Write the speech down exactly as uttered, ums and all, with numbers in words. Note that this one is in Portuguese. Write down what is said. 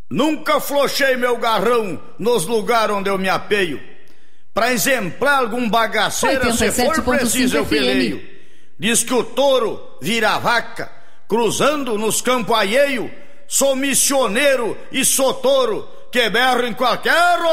Nunca flochei meu garrão nos lugares onde eu me apeio. Pra exemplar algum bagaceiro, se for preciso eu peleio. Diz que o touro vira vaca, cruzando nos campos alheio. Sou missioneiro e sou touro, que berro em qualquer